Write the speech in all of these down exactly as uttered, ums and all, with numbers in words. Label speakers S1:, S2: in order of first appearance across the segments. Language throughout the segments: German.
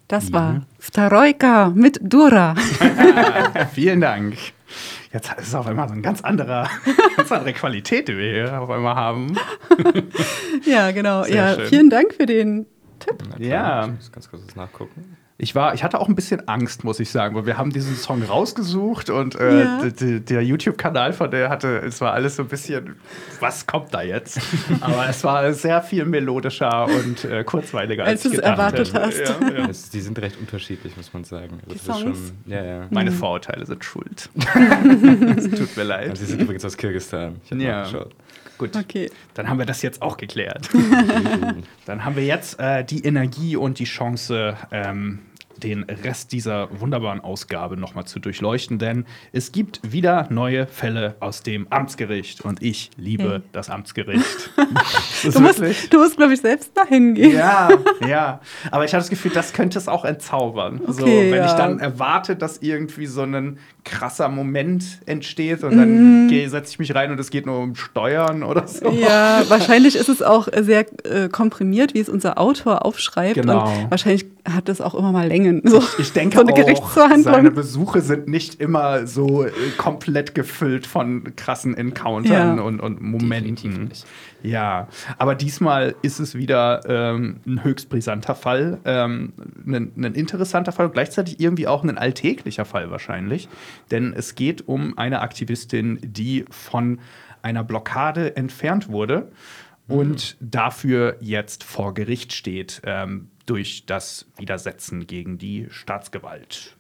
S1: Das war Starojka mit Dura.
S2: Vielen Dank. Jetzt ist es auf einmal so eine ganz andere, ganz andere Qualität, die wir hier auf einmal haben.
S1: Ja, genau.
S2: Sehr
S1: ja,
S2: schön.
S1: Vielen Dank für den Tipp.
S2: Ja.
S3: Ich muss ganz kurz das nachgucken.
S2: Ich war, ich hatte auch ein bisschen Angst, muss ich sagen, weil wir haben diesen Song rausgesucht und äh,
S1: Ja.
S2: d- d- der YouTube-Kanal von der hatte, es war alles so ein bisschen, was kommt da jetzt? Aber es war sehr viel melodischer und äh, kurzweiliger, als,
S1: Als
S2: ich
S1: du es
S2: gedacht
S1: erwartet
S2: hätte.
S1: hast.
S2: Ja, ja.
S3: Es, die sind recht unterschiedlich, muss man sagen. Also
S1: Die
S3: das ist
S1: Songs?
S3: schon, ja, ja.
S2: Meine Vorurteile sind schuld. Es tut mir
S3: Ja,
S2: leid.
S3: die sind übrigens aus Kirgisistan. Ich habe
S2: Ja.
S3: nachgeschaut.
S2: Gut,
S1: Okay.
S2: dann haben wir das jetzt auch geklärt. Dann haben wir jetzt äh, die Energie und die Chance, ähm, den Rest dieser wunderbaren Ausgabe nochmal zu durchleuchten, denn es gibt wieder neue Fälle aus dem Amtsgericht und ich liebe
S1: Hey.
S2: das Amtsgericht. Das ist
S1: Du musst,
S2: wirklich-
S1: du musst glaube ich, selbst dahin gehen.
S2: Ja, ja. Aber ich habe das Gefühl, das könnte es auch entzaubern. so,
S1: Okay,
S2: wenn ich
S1: ja.
S2: dann erwarte, dass irgendwie so ein krasser Moment entsteht und dann
S1: Mhm.
S2: gehe- setze ich mich rein und es geht nur um Steuern oder so.
S1: Ja, wahrscheinlich ist es auch sehr äh, komprimiert, wie es unser Autor aufschreibt.
S2: Genau.
S1: Und wahrscheinlich hat es auch immer mal Längen. So,
S2: Ich denke
S1: so eine
S2: auch,
S1: Gerichtsverhandlung.
S2: seine Besuche sind nicht immer so äh, komplett gefüllt von krassen Encountern
S1: Ja.
S2: und, und
S3: Definitiv
S2: Momenten.
S3: nicht.
S2: Ja, aber diesmal ist es wieder ähm, ein höchst brisanter Fall, ähm, ein, ein interessanter Fall und gleichzeitig irgendwie auch ein alltäglicher Fall wahrscheinlich. Denn es geht um eine Aktivistin, die von einer Blockade entfernt wurde und dafür jetzt vor Gericht steht, ähm, durch das Widersetzen gegen die Staatsgewalt.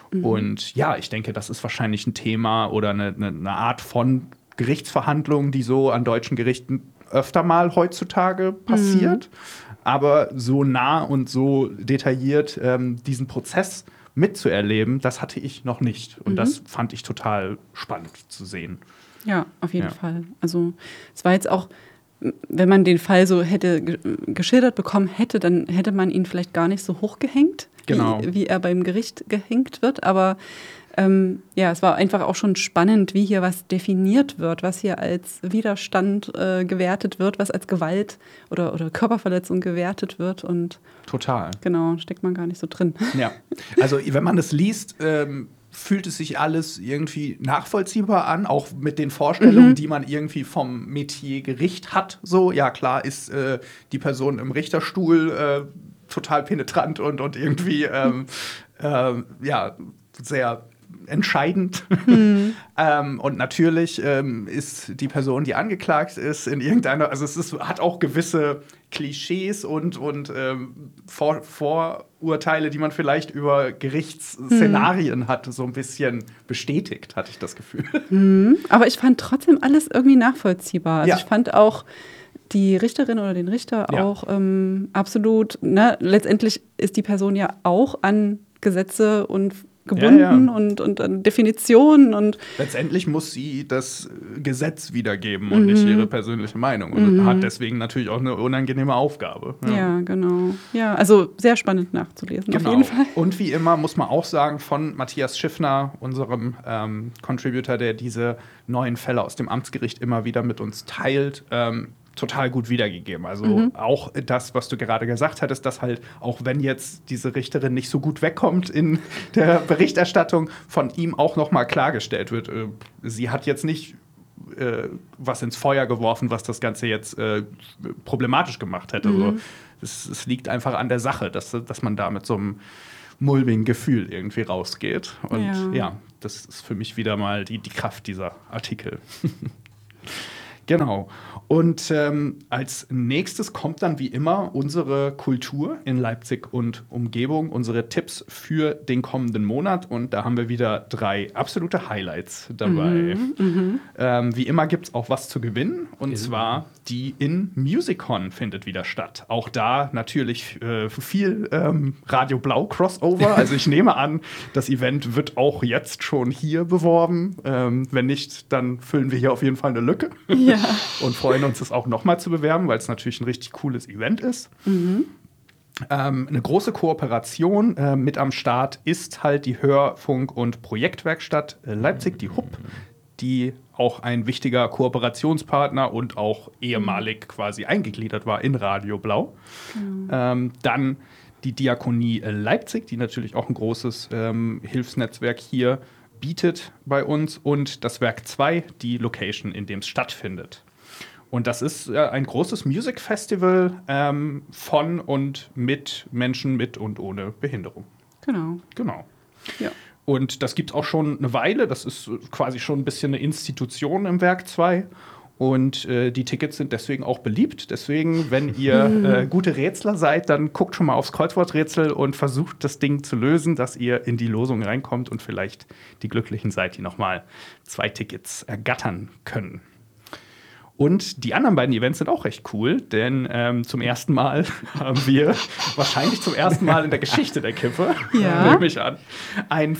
S2: Und ja, ich denke, das ist wahrscheinlich ein Thema oder eine, eine, eine Art von Gerichtsverhandlungen, die so an deutschen Gerichten öfter mal heutzutage passiert. Aber so nah und so detailliert ähm, diesen Prozess mitzuerleben, das hatte ich noch nicht. Und das fand ich total spannend zu sehen.
S1: Ja, auf jeden
S2: Ja.
S1: Fall. Also es war jetzt auch, wenn man den Fall so hätte ge- geschildert bekommen hätte, dann hätte man ihn vielleicht gar nicht so hochgehängt,
S2: Genau.
S1: wie, wie er beim Gericht gehängt wird. Aber ähm, ja, es war einfach auch schon spannend, wie hier was definiert wird, was hier als Widerstand äh, gewertet wird, was als Gewalt oder, oder Körperverletzung gewertet wird. Und
S2: Total.
S1: genau, steckt man gar nicht so drin.
S2: Ja, also wenn man das liest, ähm, fühlt es sich alles irgendwie nachvollziehbar an, auch mit den Vorstellungen, die man irgendwie vom Metier Gericht hat. So, ja klar, ist äh, die Person im Richterstuhl äh, total penetrant und, und irgendwie ähm, ähm, ja, sehr entscheidend. ähm, und natürlich ähm, ist die Person, die angeklagt ist, in irgendeiner, also es ist, hat auch gewisse Klischees und, und ähm, Vor Vorurteile, die man vielleicht über Gerichtsszenarien hat, so ein bisschen bestätigt, hatte ich das Gefühl.
S1: Aber ich fand trotzdem alles irgendwie nachvollziehbar. Also
S2: Ja.
S1: ich fand auch die Richterin oder den Richter
S2: Ja.
S1: auch ähm, absolut, ne, letztendlich ist die Person ja auch an Gesetze und gebunden
S2: Ja, ja.
S1: Und, und an Definitionen und
S2: Letztendlich muss sie das äh, Gesetz wiedergeben und nicht ihre persönliche Meinung. Und hat deswegen natürlich auch eine unangenehme Aufgabe.
S1: ja. genau. Ja, also sehr spannend nachzulesen, auf jeden Fall.
S2: Und wie immer muss man auch sagen, von Matthias Schiffner, unserem ähm, Contributor, der diese neuen Fälle aus dem Amtsgericht immer wieder mit uns teilt, ähm, total gut wiedergegeben. Also auch das, was du gerade gesagt hattest, dass halt, auch wenn jetzt diese Richterin nicht so gut wegkommt in der Berichterstattung, von ihm auch noch mal klargestellt wird. Äh, sie hat jetzt nicht äh, was ins Feuer geworfen, was das Ganze jetzt äh, problematisch gemacht hätte. Also, es, es liegt einfach an der Sache, dass, dass man da mit so einem mulmigen Gefühl irgendwie rausgeht. Und ja,
S1: Ja.
S2: das ist für mich wieder mal die, die Kraft dieser Artikel. Genau. Und ähm, als nächstes kommt dann wie immer unsere Kultur in Leipzig und Umgebung, unsere Tipps für den kommenden Monat. Und da haben wir wieder drei absolute Highlights dabei. Ähm, wie immer gibt es auch was zu gewinnen. Und zwar die In Musicon findet wieder statt. Auch da natürlich äh, viel ähm, Radio Blau Crossover. Also ich nehme an, das Event wird auch jetzt schon hier beworben. Ähm, wenn nicht, dann füllen wir hier auf jeden Fall eine Lücke.
S1: Ja.
S2: Und freuen uns, das auch nochmal zu bewerben, weil es natürlich ein richtig cooles Event ist. Ähm, eine große Kooperation äh, mit am Start ist halt die Hörfunk- und Projektwerkstatt äh, Leipzig, die H U P, die auch ein wichtiger Kooperationspartner und auch ehemalig quasi eingegliedert war in Radio Blau. Ähm, dann die Diakonie Leipzig, die natürlich auch ein großes ähm, Hilfsnetzwerk hier bietet bei uns, und das Werk zwei, die Location, in dem es stattfindet. Und das ist äh, ein großes Music Festival ähm, von und mit Menschen mit und ohne Behinderung.
S1: Genau.
S2: Genau.
S1: Ja.
S2: Und das gibt es auch schon eine Weile. Das ist quasi schon ein bisschen eine Institution im Werk zwei. Und äh, die Tickets sind deswegen auch beliebt. Deswegen, wenn ihr äh, gute Rätsler seid, dann guckt schon mal aufs Kreuzworträtsel und versucht, das Ding zu lösen, dass ihr in die Losung reinkommt und vielleicht die Glücklichen seid, die noch mal zwei Tickets ergattern können. Und die anderen beiden Events sind auch recht cool, denn ähm, zum ersten Mal haben wir, wahrscheinlich zum ersten Mal in der Geschichte der Kippe,
S1: Ja.
S2: nehme ich an, einen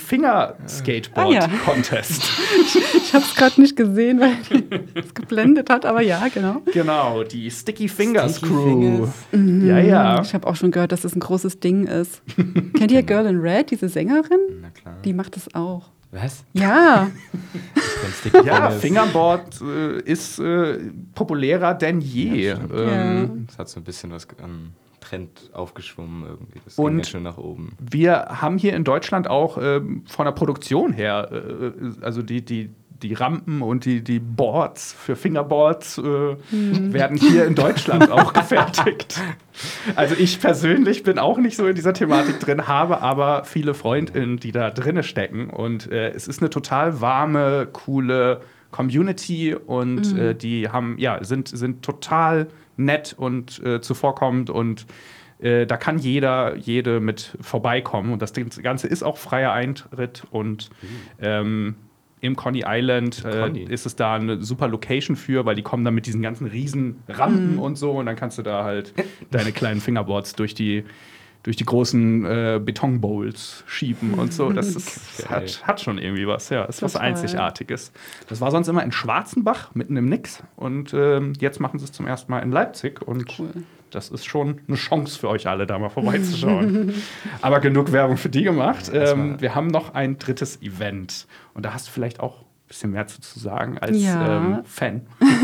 S2: Fingerskateboard-Contest.
S1: Ich habe es gerade nicht gesehen, weil es geblendet hat, aber ja, genau.
S2: Genau, die Sticky Fingers
S3: Sticky
S2: Crew.
S3: Fingers.
S2: Ja, ja.
S1: Ich habe auch schon gehört, dass das ein großes Ding ist. Kennt ihr Girl in Red, diese Sängerin?
S3: Na klar.
S1: Die macht das auch.
S3: Was?
S1: Ja,
S3: Ich kenn Sticky
S2: Ja,
S3: Fingers.
S2: Fingerboard äh, ist äh, populärer denn je.
S3: Ja, stimmt.
S2: ähm,
S3: Das hat so ein bisschen was an Trend aufgeschwommen irgendwie. Das
S2: Und-
S3: ging ganz schön nach oben.
S2: Wir haben hier in Deutschland auch ähm, von der Produktion her, äh, also die, die, die Rampen und die, die Boards für Fingerboards äh, werden hier in Deutschland auch gefertigt. Also ich persönlich bin auch nicht so in dieser Thematik drin, habe aber viele FreundInnen, die da drinne stecken. Und äh, es ist eine total warme, coole Community und äh, die haben, ja, sind, sind total nett und äh, zuvorkommend und äh, da kann jeder, jede mit vorbeikommen. Und das Ganze ist auch freier Eintritt und ähm, im Coney Island äh,
S3: Coney.
S2: ist es da eine super Location für, weil die kommen dann mit diesen ganzen riesen Rampen und so und dann kannst du da halt deine kleinen Fingerboards durch die, durch die großen äh, Betonbowls schieben und so. Das ist,
S3: Geil.
S2: hat, hat schon irgendwie was, ja. Ist was
S1: Total.
S2: Einzigartiges. Das war sonst immer in Schwarzenbach, mitten im Nix. Und ähm, jetzt machen sie es zum ersten Mal in Leipzig. Und
S1: Cool.
S2: das ist schon eine Chance für euch alle, da mal vorbeizuschauen. Aber genug Werbung für die gemacht.
S3: Ja, das
S2: Ähm,
S3: war-
S2: wir haben noch ein drittes Event. Und da hast du vielleicht auch ein bisschen mehr zu, zu sagen als
S1: Ja.
S2: ähm, Fan.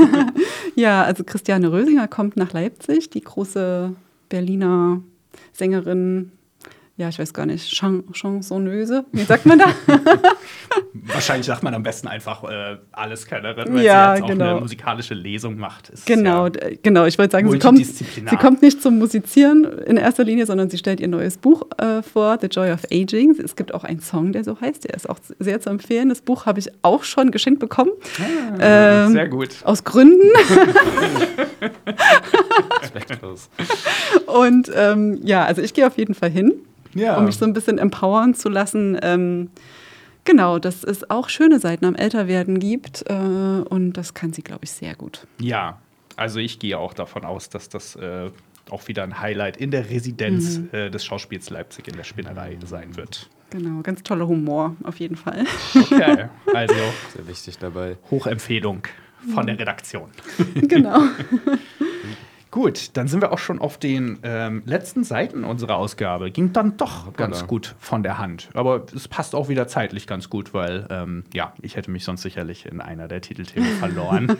S1: Ja, also Christiane Rösinger kommt nach Leipzig, die große Berliner Sängerin, ja, ich weiß gar nicht, Chan Chansonneuse, wie sagt man da?
S2: Wahrscheinlich sagt man am besten einfach äh, Alleskennerin, weil
S1: Ja,
S2: sie jetzt auch
S1: genau.
S2: eine musikalische Lesung macht. Ist
S1: Genau,
S2: ja
S1: d- genau. Ich wollte sagen, sie kommt,
S2: multidisziplinar.
S1: sie kommt nicht zum Musizieren in erster Linie, sondern sie stellt ihr neues Buch äh, vor, The Joy of Aging. Es gibt auch einen Song, der so heißt, der ist auch sehr zu empfehlen. Das Buch habe ich auch schon geschenkt bekommen.
S2: Ah,
S1: Ähm,
S2: sehr gut.
S1: Aus Gründen.
S3: Respektlos.
S1: Und ähm, ja, also ich gehe auf jeden Fall hin,
S2: Ja.
S1: um mich so ein bisschen empowern zu lassen. Ähm, genau, dass es auch schöne Seiten am Älterwerden gibt. Äh, und das kann sie, glaube ich, sehr gut.
S2: Ja, also ich gehe auch davon aus, dass das äh, auch wieder ein Highlight in der Residenz
S1: Mhm.
S2: äh, des Schauspiels Leipzig in der Spinnerei sein wird.
S1: Genau, ganz toller Humor auf jeden Fall.
S2: Okay, also
S3: Sehr wichtig dabei.
S2: Hochempfehlung von der Redaktion.
S1: Genau.
S2: Gut, dann sind wir auch schon auf den ähm, letzten Seiten unserer Ausgabe. Ging dann doch
S3: Hoppala.
S2: ganz gut von der Hand. Aber es passt auch wieder zeitlich ganz gut, weil ähm, ja, ich hätte mich sonst sicherlich in einer der Titelthemen verloren.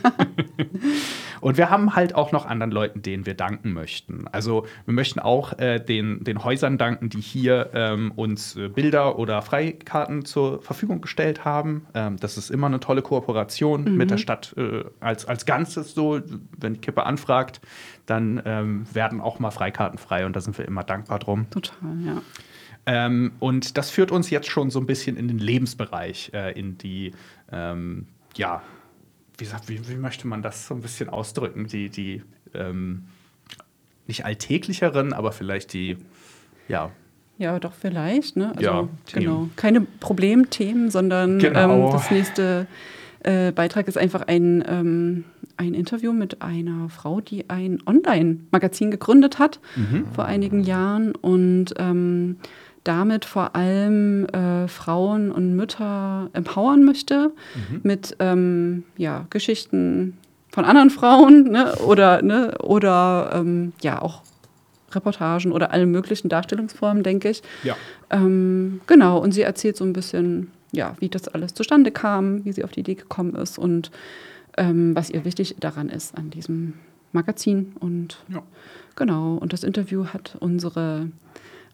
S2: Und wir haben halt auch noch anderen Leuten, denen wir danken möchten. Also wir möchten auch äh, den, den Häusern danken, die hier ähm, uns äh, Bilder oder Freikarten zur Verfügung gestellt haben. Ähm, das ist immer eine tolle Kooperation mit der Stadt äh, als, als Ganzes so. Wenn die Kippe anfragt, dann ähm, werden auch mal Freikarten frei und da sind wir immer dankbar drum.
S1: Total, ja.
S2: Ähm, und das führt uns jetzt schon so ein bisschen in den Lebensbereich, äh, in die, ähm, ja, wie, sagt, wie, wie möchte man das so ein bisschen ausdrücken? Die, die ähm, nicht alltäglicheren, aber vielleicht die, ja,
S1: Ja, doch vielleicht, ne? Also,
S2: Ja, Themen.
S1: genau. Keine Problemthemen, sondern
S2: Genau.
S1: ähm, das nächste äh, Beitrag ist einfach ein, ähm, ein Interview mit einer Frau, die ein Online-Magazin gegründet hat vor einigen Jahren und ähm, damit vor allem äh, Frauen und Mütter empowern möchte mit ähm, ja, Geschichten von anderen Frauen, ne? oder, ne? oder ähm, ja auch Reportagen oder alle möglichen Darstellungsformen, denke ich.
S2: ja.
S1: Ähm, genau, und sie erzählt so ein bisschen, ja, wie das alles zustande kam, wie sie auf die Idee gekommen ist und ähm, was ihr wichtig daran ist an diesem Magazin. Und
S2: Ja.
S1: genau, und das Interview hat unsere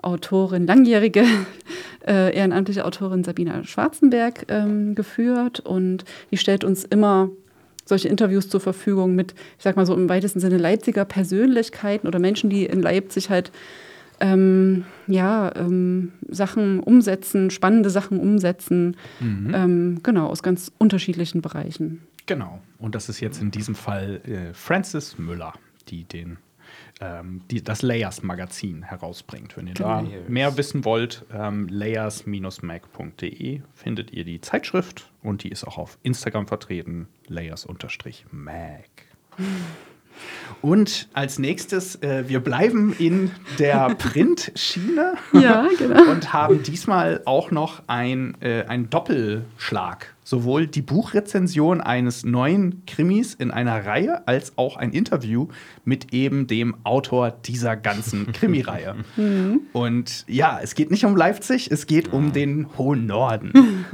S1: Autorin, langjährige äh, ehrenamtliche Autorin Sabina Schwarzenberg ähm, geführt. Und die stellt uns immer solche Interviews zur Verfügung mit, ich sag mal so im weitesten Sinne, Leipziger Persönlichkeiten oder Menschen, die in Leipzig halt ähm, ja, ähm, Sachen umsetzen, spannende Sachen umsetzen. Mhm. Ähm, genau, aus ganz unterschiedlichen Bereichen.
S2: Genau. Und das ist jetzt in diesem Fall äh, Frances Müller, die den ähm, die, das Layers-Magazin herausbringt. Wenn ihr da mehr wissen wollt, ähm, layers Bindestrich mag punkt de findet ihr die Zeitschrift und die ist auch auf Instagram vertreten, layers-mag. Und als nächstes, äh, wir bleiben in der Print-Schiene
S1: ja, genau.
S2: und haben diesmal auch noch ein, äh, einen Doppelschlag. Sowohl die Buchrezension eines neuen Krimis in einer Reihe, als auch ein Interview mit eben dem Autor dieser ganzen Krimireihe. Mhm. Und ja, es geht nicht um Leipzig, es geht um den hohen Norden.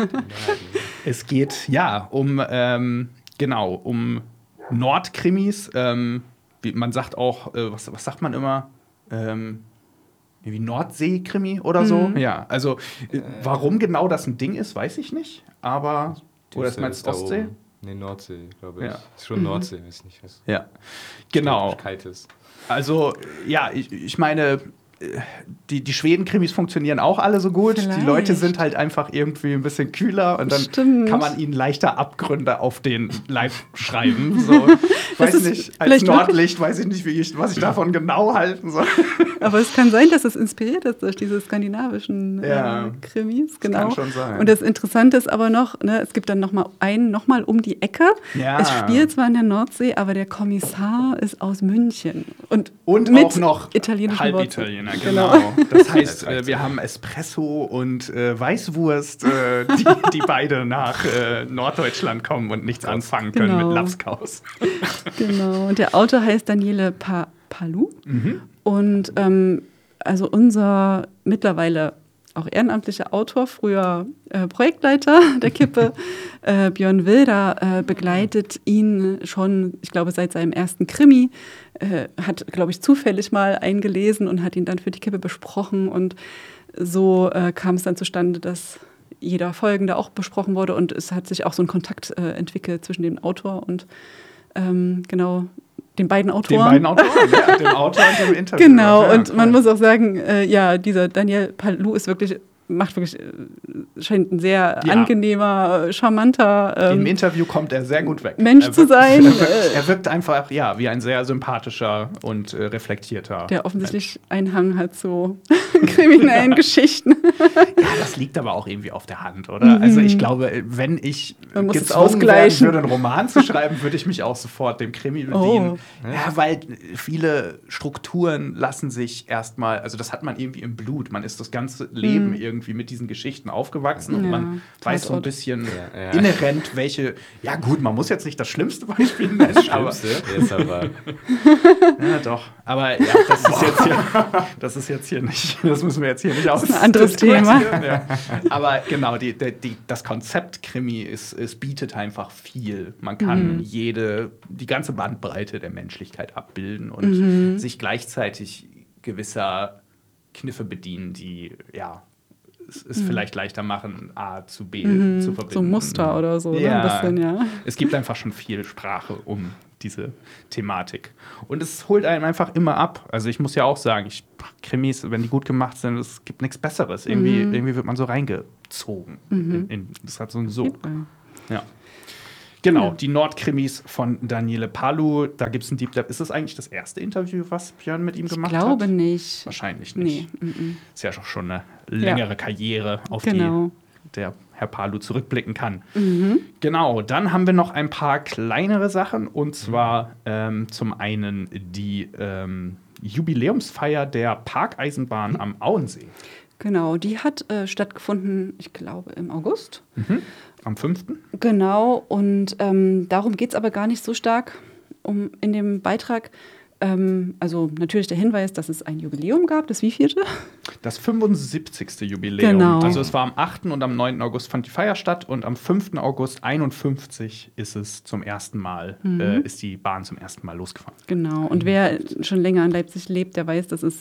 S2: Es geht, ja, um, ähm, genau, um Nordkrimis, ähm, wie, man sagt auch, äh, was, was sagt man immer? Ähm, irgendwie Nordsee-Krimi oder so.
S1: Mhm.
S2: Ja, also äh, warum genau das ein Ding ist, weiß ich nicht. Aber, oder ist meinst du Ostsee?
S3: Nee, Nordsee, glaube ich.
S2: Ja.
S3: Ist schon Nordsee, weiß nicht was.
S2: Ja, genau.
S3: Kalt ist.
S2: Also, ja, ich, ich meine, die, die Schweden-Krimis funktionieren auch alle so gut.
S1: Vielleicht.
S2: Die Leute sind halt einfach irgendwie ein bisschen kühler und dann
S1: Stimmt.
S2: kann man ihnen leichter Abgründe auf den Leib schreiben. So, ich weiß nicht, als Nordlicht weiß ich nicht, wie ich, was ich davon genau halten soll.
S1: Aber es kann sein, dass es inspiriert ist durch diese skandinavischen
S2: ja,
S1: äh, Krimis. Genau.
S2: Kann schon sein.
S1: Und das Interessante ist aber noch, ne, es gibt dann noch mal einen noch mal um die Ecke.
S2: Ja.
S1: Es spielt zwar in der Nordsee, aber der Kommissar ist aus München. Und,
S2: und
S1: mit
S2: auch noch
S1: italienischen
S2: halb
S1: Wurzeln.
S2: Italiener, genau. genau. Das heißt, äh, wir haben Espresso und äh, Weißwurst, äh, die, die beide nach äh, Norddeutschland kommen und nichts anfangen können
S1: genau.
S2: mit Lapskaus.
S1: Genau. Und der Autor heißt Daniele pa Palu.
S2: Mhm.
S1: Und ähm, also unser mittlerweile auch ehrenamtlicher Autor, früher äh, Projektleiter der Kippe, äh, Björn Wilder, äh, begleitet ihn schon, ich glaube, seit seinem ersten Krimi, äh, hat, glaube ich, zufällig mal eingelesen und hat ihn dann für die Kippe besprochen. Und so äh, kam es dann zustande, dass jeder Folgende auch besprochen wurde. Und es hat sich auch so ein Kontakt äh, entwickelt zwischen dem Autor und ähm, genau den beiden Autoren.
S2: Den beiden Autoren, ja, dem Autor und dem Interview.
S1: Genau,
S2: ja,
S1: und
S2: cool.
S1: man muss auch sagen, äh, ja, dieser Daniel Palu ist wirklich, macht wirklich, äh, scheint ein sehr
S2: ja.
S1: angenehmer, charmanter ähm,
S2: Im Interview kommt er sehr gut weg.
S1: Mensch
S2: er
S1: zu
S2: wirkt,
S1: sein.
S2: Er wirkt, er wirkt einfach, ja, wie ein sehr sympathischer und äh, reflektierter
S1: der offensichtlich
S2: Mensch.
S1: einen Hang hat zu kriminellen Geschichten.
S2: Ja, das liegt aber auch irgendwie auf der Hand, oder? Mhm. Also ich glaube, wenn ich
S1: man muss
S2: gezwungen werden würde, einen Roman zu schreiben, würde ich mich auch sofort dem Krimi bedienen.
S1: Oh.
S2: Ja, weil viele Strukturen lassen sich erstmal, also das hat man irgendwie im Blut. Man ist das ganze Leben mhm. irgendwie mit diesen Geschichten aufgewachsen und
S1: ja,
S2: man weiß so ein
S1: Tatort.
S2: bisschen
S3: ja, ja.
S2: inhärent, welche, ja gut, man muss jetzt nicht das schlimmste Beispiel nennen, aber
S3: ist aber
S2: ja, doch. Aber ja, das ist jetzt hier, das ist jetzt hier nicht, das müssen wir jetzt hier nicht aus.
S1: Das ist ein anderes Thema.
S2: Ja. Aber genau, die, die, das Konzept Krimi ist, es bietet einfach viel. Man kann mhm. jede, die ganze Bandbreite der Menschlichkeit abbilden und mhm. sich gleichzeitig gewisser Kniffe bedienen, die ja es, es mhm. vielleicht leichter machen, A zu B
S1: mhm.
S2: zu verbinden.
S1: So Muster oder so,
S2: ja.
S1: ne? Ein bisschen, ja.
S2: Es gibt einfach schon viel Sprache um diese Thematik. Und es holt einem einfach immer ab. Also ich muss ja auch sagen, ich, Krimis, wenn die gut gemacht sind, es gibt nichts Besseres. Irgendwie, mhm. irgendwie wird man so reingezogen.
S1: Mhm.
S2: In, in, das hat so einen Sog. Ja. Genau, ja. Die Nordkrimis von Daniele Palu, da gibt es ein Deep Dive. Ist das eigentlich das erste Interview, was Björn mit ihm gemacht hat?
S1: Ich glaube hat? nicht.
S2: Wahrscheinlich nicht.
S1: Nee. Mhm.
S2: Ist ja schon eine längere ja. Karriere, auf
S1: genau.
S2: die der Herr Palu zurückblicken kann.
S1: Mhm.
S2: Genau, dann haben wir noch ein paar kleinere Sachen. Und zwar ähm, zum einen die ähm, Jubiläumsfeier der Parkeisenbahn mhm. am Auensee.
S1: Genau, die hat äh, stattgefunden, ich glaube, im August.
S2: Mhm. Am fünften
S1: Genau, und ähm, darum geht es aber gar nicht so stark um in dem Beitrag. Ähm, also natürlich der Hinweis, dass es ein Jubiläum gab. Das wievielte?
S2: Das fünfundsiebzigste Jubiläum.
S1: Genau.
S2: Also es war am achten und am neunten August fand die Feier statt und am fünften August einundfünfzig ist es zum ersten Mal, mhm. äh, ist die Bahn zum ersten Mal losgefahren.
S1: Genau, und wer schon länger in Leipzig lebt, der weiß, dass es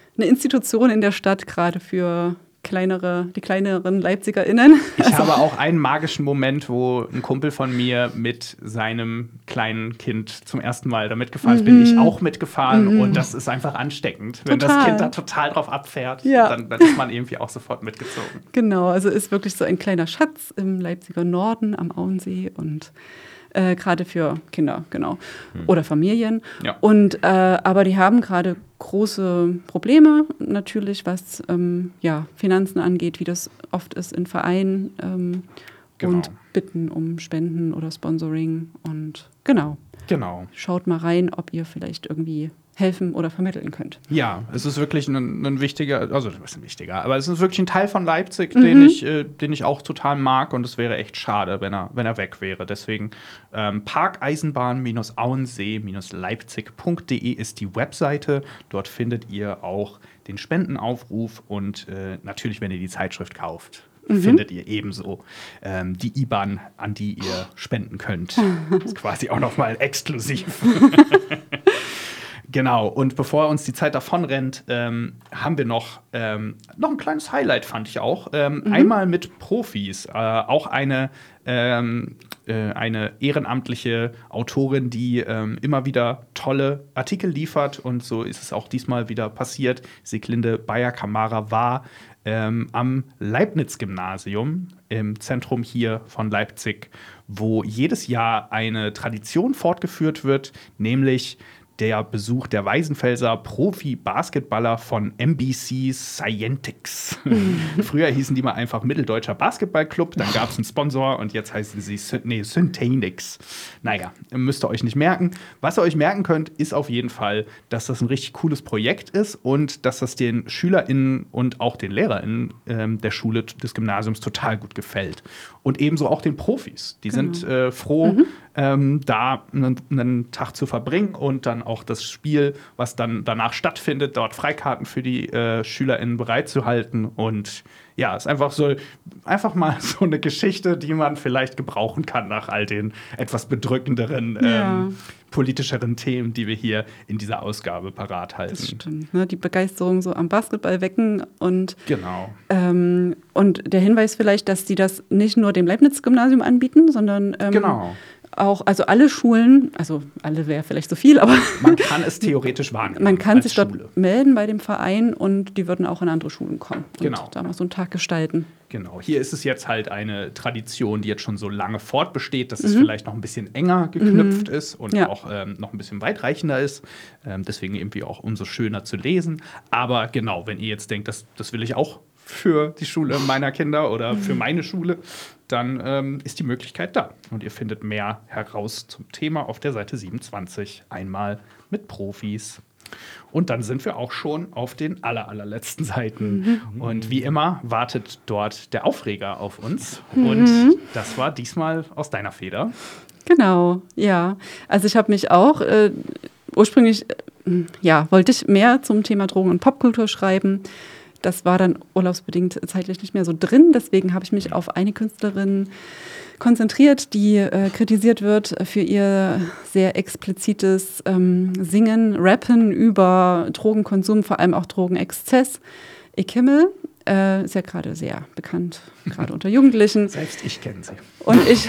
S1: eine Institution in der Stadt, gerade für kleinere, die kleineren LeipzigerInnen.
S2: Ich
S1: Also,
S2: habe auch einen magischen Moment, wo ein Kumpel von mir mit seinem kleinen Kind zum ersten Mal da mitgefahren ist, bin ich auch mitgefahren und das ist einfach ansteckend. Wenn das
S1: Total.
S2: Kind da total drauf abfährt,
S1: Ja.
S2: dann, dann ist man irgendwie auch sofort mitgezogen.
S1: Genau, also ist wirklich so ein kleiner Schatz im Leipziger Norden am Auensee und äh, gerade für Kinder, genau, oder Familien.
S2: Ja.
S1: Und äh, aber die haben gerade große Probleme natürlich, was ähm, ja, Finanzen angeht, wie das oft ist in Vereinen ähm,
S2: Genau.
S1: und bitten um Spenden oder Sponsoring und genau.
S2: Genau.
S1: Schaut mal rein, ob ihr vielleicht irgendwie helfen oder vermitteln könnt.
S2: Ja, es ist wirklich ein, ein wichtiger, also was ist ein wichtiger, aber es ist wirklich ein Teil von Leipzig, den ich, äh, den ich auch total mag und es wäre echt schade, wenn er, wenn er weg wäre. Deswegen ähm, parkeisenbahn-auensee-leipzig punkt de ist die Webseite. Dort findet ihr auch den Spendenaufruf und äh, natürlich, wenn ihr die Zeitschrift kauft, findet ihr ebenso ähm, die I B A N, an die ihr spenden könnt. Das ist quasi auch noch mal exklusiv. Genau, und bevor uns die Zeit davonrennt, ähm, haben wir noch, ähm, noch ein kleines Highlight, fand ich auch. Ähm, mhm. Einmal mit Profis. Äh, auch eine, ähm, äh, eine ehrenamtliche Autorin, die ähm, immer wieder tolle Artikel liefert. Und so ist es auch diesmal wieder passiert. Sieglinde Bayer-Kamara war ähm, am Leibniz-Gymnasium im Zentrum hier von Leipzig, wo jedes Jahr eine Tradition fortgeführt wird, nämlich der Besuch der Weißenfelser Profi-Basketballer von M B C Scientix. Früher hießen die mal einfach Mitteldeutscher Basketballclub, dann gab es einen Sponsor und jetzt heißen sie Sy- nee, Syntanix. Naja, müsst ihr euch nicht merken. Was ihr euch merken könnt, ist auf jeden Fall, dass das ein richtig cooles Projekt ist und dass das den SchülerInnen und auch den LehrerInnen ähm, der Schule des Gymnasiums total gut gefällt. Und ebenso auch den Profis. Die
S1: Genau.
S2: sind äh, froh, mhm. ähm, da einen, einen Tag zu verbringen und dann auch das Spiel, was dann danach stattfindet, dort Freikarten für die äh, SchülerInnen bereitzuhalten. Und ja, ist einfach so, einfach mal so eine Geschichte, die man vielleicht gebrauchen kann nach all den etwas bedrückenderen,
S1: Ja.
S2: ähm, politischeren Themen, die wir hier in dieser Ausgabe parat halten.
S1: Das stimmt, ne? Die Begeisterung so am Basketball wecken und
S2: Genau.
S1: ähm, und der Hinweis vielleicht, dass die das nicht nur dem Leibniz-Gymnasium anbieten, sondern ähm,
S2: Genau.
S1: auch, also alle Schulen, also alle wäre vielleicht zu viel, aber
S2: Man kann es theoretisch wahrnehmen.
S1: man kann
S2: als
S1: sich dort
S2: Schule.
S1: melden bei dem Verein und die würden auch in andere Schulen kommen und
S2: Genau.
S1: da mal so einen Tag gestalten.
S2: Genau, hier ist es jetzt halt eine Tradition, die jetzt schon so lange fortbesteht, dass es vielleicht noch ein bisschen enger geknüpft
S1: Mhm.
S2: ist und
S1: Ja.
S2: auch ähm, noch ein bisschen weitreichender ist. Ähm, deswegen irgendwie auch umso schöner zu lesen. Aber genau, wenn ihr jetzt denkt, das, das will ich auch für die Schule meiner Kinder oder für meine Schule, dann ähm, ist die Möglichkeit da. Und ihr findet mehr heraus zum Thema auf der Seite siebenundzwanzig. Einmal mit Profis. Und dann sind wir auch schon auf den aller, allerletzten Seiten. Mhm. Und wie immer wartet dort der Aufreger auf uns. Mhm. Und das war diesmal aus deiner Feder.
S1: Genau, ja. Also ich habe mich auch äh, ursprünglich, äh, ja, wollte ich mehr zum Thema Drogen- und Popkultur schreiben. Das war dann urlaubsbedingt zeitlich nicht mehr so drin. Deswegen habe ich mich auf eine Künstlerin konzentriert, die äh, kritisiert wird für ihr sehr explizites ähm, Singen, Rappen über Drogenkonsum, vor allem auch Drogenexzess. Ekimmel äh, ist ja gerade sehr bekannt, gerade unter Jugendlichen.
S2: Selbst ich kenne sie.
S1: Und ich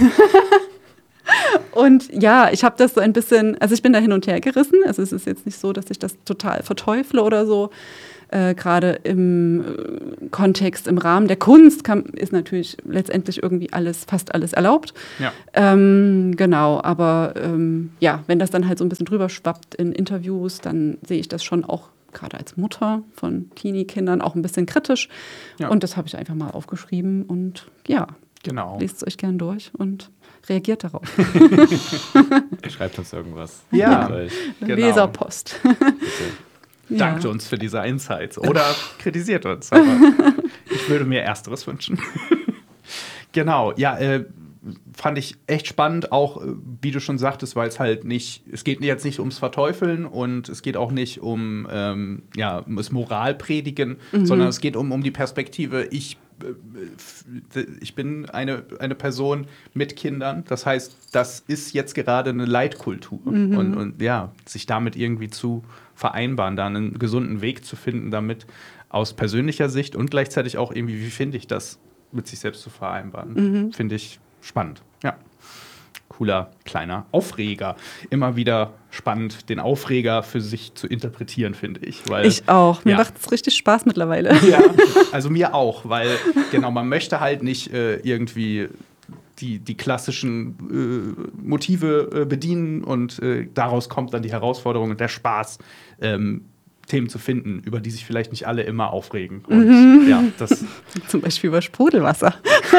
S1: und ja, ich habe das so ein bisschen, also ich bin da hin und her gerissen. Also es ist jetzt nicht so, dass ich das total verteufle oder so. Äh, gerade im äh, Kontext, im Rahmen der Kunst kann, ist natürlich letztendlich irgendwie alles, fast alles erlaubt.
S2: Ja.
S1: Ähm, genau, aber ähm, ja, wenn das dann halt so ein bisschen drüber schwappt in Interviews, dann sehe ich das schon auch gerade als Mutter von Teenie-Kindern auch ein bisschen kritisch.
S2: Ja.
S1: Und das habe ich einfach mal aufgeschrieben und ja,
S2: genau.
S1: lest es euch gern durch und reagiert darauf.
S3: Schreibt uns irgendwas.
S2: Ja,
S3: genau.
S1: Leserpost.
S2: Dankt
S1: Ja.
S2: uns für diese Insights oder kritisiert uns. Aber ich würde mir Ersteres wünschen. Genau, ja, äh, fand ich echt spannend, auch wie du schon sagtest, weil es halt nicht, es geht jetzt nicht ums Verteufeln und es geht auch nicht um ähm, ja, um das Moralpredigen, mhm. sondern es geht um, um die Perspektive, ich ich bin eine, eine Person mit Kindern, das heißt, das ist jetzt gerade eine Leitkultur. Mhm. Und, und ja, sich damit irgendwie zu vereinbaren, da einen gesunden Weg zu finden, damit aus persönlicher Sicht und gleichzeitig auch irgendwie, wie finde ich das, mit sich selbst zu vereinbaren. Mhm. Finde ich spannend, ja. Cooler, kleiner Aufreger. Immer wieder spannend, den Aufreger für sich zu interpretieren, finde ich. Weil,
S1: ich auch. Mir
S2: ja.
S1: macht es richtig Spaß mittlerweile.
S2: Ja, also mir auch, weil genau, man möchte halt nicht äh, irgendwie die, die klassischen äh, Motive äh, bedienen und äh, daraus kommt dann die Herausforderung und der Spaß, ähm, Themen zu finden, über die sich vielleicht nicht alle immer aufregen. Und
S1: mhm.
S2: ja, das
S1: zum Beispiel über Sprudelwasser.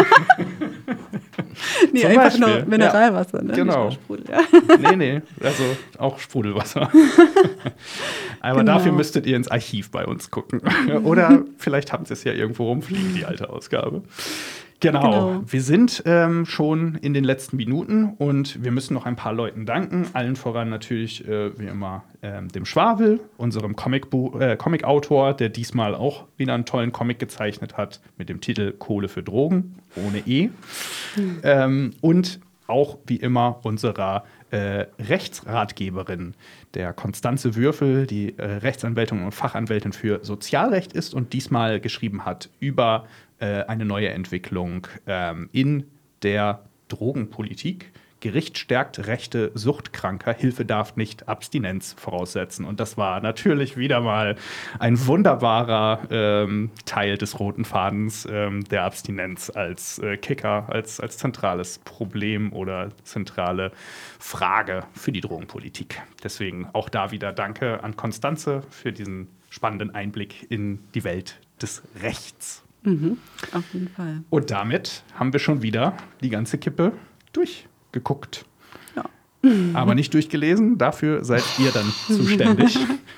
S1: nee,
S2: Zum
S1: einfach
S2: Beispiel.
S1: nur Mineralwasser,
S2: ja.
S1: ne?
S2: Genau.
S1: Nicht nur Sprudel, ja.
S2: Nee, nee, also auch Sprudelwasser. Aber
S1: genau.
S2: dafür müsstet ihr ins Archiv bei uns gucken. Oder vielleicht habt ihr es ja irgendwo rumfliegen, die alte Ausgabe. Genau. genau. Wir sind ähm, schon in den letzten Minuten und wir müssen noch ein paar Leuten danken. Allen voran natürlich, äh, wie immer, ähm, dem Schwabel, unserem Comicbu- äh, Comic-Autor, der diesmal auch wieder einen tollen Comic gezeichnet hat mit dem Titel Kohle für Drogen, ohne E. Mhm. Ähm, und auch wie immer unserer äh, Rechtsratgeberin, der Konstanze Würfel, die äh, Rechtsanwältin und Fachanwältin für Sozialrecht ist und diesmal geschrieben hat über äh, eine neue Entwicklung ähm, in der Drogenpolitik. Gericht stärkt Rechte Suchtkranker, Hilfe darf nicht Abstinenz voraussetzen. Und das war natürlich wieder mal ein wunderbarer ähm, Teil des roten Fadens, ähm, der Abstinenz als äh, Kicker, als, als zentrales Problem oder zentrale Frage für die Drogenpolitik. Deswegen auch da wieder Danke an Konstanze für diesen spannenden Einblick in die Welt des Rechts.
S1: Mhm, auf jeden Fall.
S2: Und damit haben wir schon wieder die ganze Kippe durch. geguckt.
S1: Ja.
S2: Aber nicht durchgelesen, dafür seid ihr dann zuständig.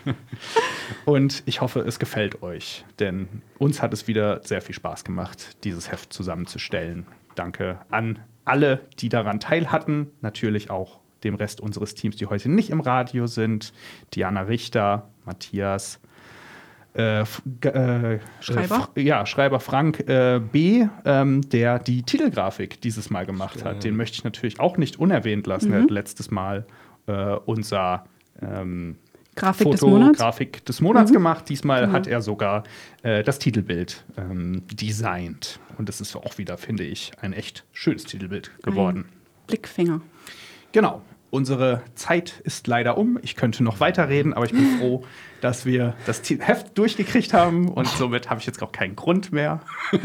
S2: Und ich hoffe, es gefällt euch, denn uns hat es wieder sehr viel Spaß gemacht, dieses Heft zusammenzustellen. Danke an alle, die daran teil hatten, natürlich auch dem Rest unseres Teams, die heute nicht im Radio sind, Diana Richter, Matthias, Äh, äh,
S1: Schreiber?
S2: Äh, ja, Schreiber Frank äh, B., ähm, der die Titelgrafik dieses Mal gemacht
S3: Stimmt.
S2: hat. Den möchte ich natürlich auch nicht unerwähnt lassen.
S1: Mhm.
S2: Er hat letztes Mal äh, unser ähm,
S1: Grafik
S2: Foto,
S1: des Monats,
S2: Grafik des Monats
S1: mhm.
S2: gemacht. Diesmal
S1: genau.
S2: hat er sogar äh, das Titelbild ähm, designt. Und das ist auch wieder, finde ich, ein echt schönes Titelbild geworden.
S1: Ein Blickfänger.
S2: Genau. Unsere Zeit ist leider um. Ich könnte noch weiterreden, aber ich bin froh, dass wir das Heft durchgekriegt haben. Und somit habe ich jetzt auch keinen Grund mehr.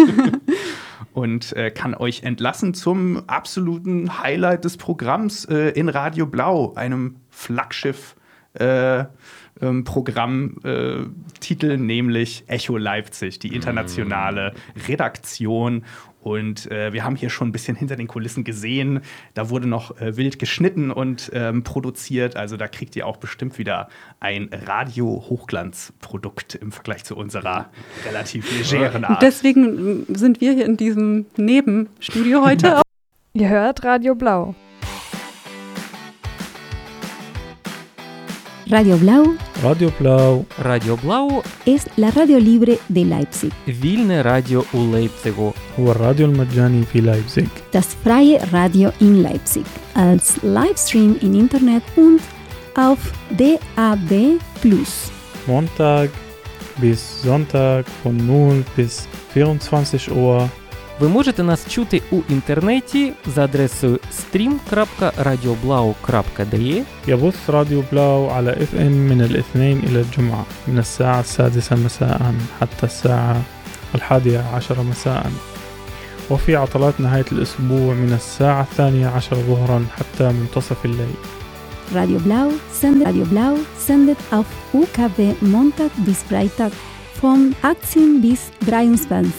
S2: Und äh, kann euch entlassen zum absoluten Highlight des Programms äh, in Radio Blau, einem Flaggschiff äh, ähm, Programmtitel, äh, nämlich Echo Leipzig, die internationale Redaktion. Und äh, wir haben hier schon ein bisschen hinter den Kulissen gesehen. Da wurde noch äh, wild geschnitten und ähm, produziert. Also da kriegt ihr auch bestimmt wieder ein Radio-Hochglanzprodukt im Vergleich zu unserer relativ legeren Art.
S1: Deswegen sind wir hier in diesem Nebenstudio heute.
S4: Ihr hört Radio Blau.
S5: Radio Blau.
S6: Radio Blau.
S7: Radio Blau
S5: es la radio libre de Leipzig.
S7: Вільне радіо у Лейпцигу.
S6: هو الراديو المجاني في لايبزيغ.
S5: Das freie Radio in Leipzig. Als Livestream im Internet und auf D A B plus.
S6: Montag bis Sonntag von null bis vierundzwanzig Uhr.
S7: Ви можете нас чути у інтернеті за адресою стрім крапка радіоблау крапка де.
S6: يبث راديو بلاو على اف ام من الاثنين إلى الجمعة من الساعة السادسة مساء حتى الساعة الحادية عشر مساء. وفي عطلات نهاية الأسبوع من الساعة الثانية عشر ظهرا حتى منتصف الليل.
S5: Radio Blau sendet, Radio Blau sendet auf U K W Montag bis Freitag von achtzehn bis dreiundzwanzig